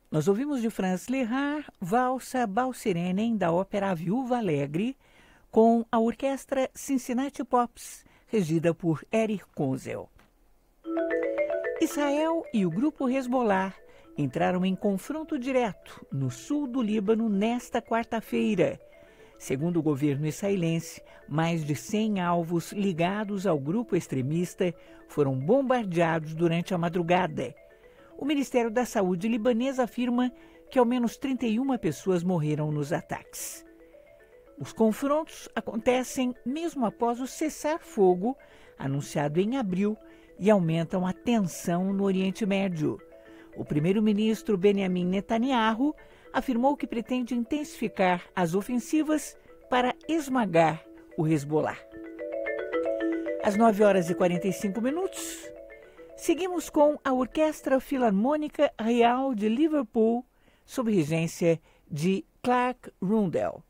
Nós ouvimos de Franz Lehár, Valsa Balsirenen, da ópera Viúva Alegre, com a orquestra Cincinnati Pops, regida por Erich Kozel. Israel e o grupo Hezbollah entraram em confronto direto no sul do Líbano nesta quarta-feira. Segundo o governo israelense, mais de 100 alvos ligados ao grupo extremista foram bombardeados durante a madrugada. O Ministério da Saúde libanês afirma que ao menos 31 pessoas morreram nos ataques. Os confrontos acontecem mesmo após o cessar-fogo, anunciado em abril, e aumentam a tensão no Oriente Médio. O primeiro-ministro Benjamin Netanyahu afirmou que pretende intensificar as ofensivas para esmagar o Hezbollah. Às 9h45, seguimos com a Orquestra Filarmônica Real de Liverpool, sob regência de Clark Rundell.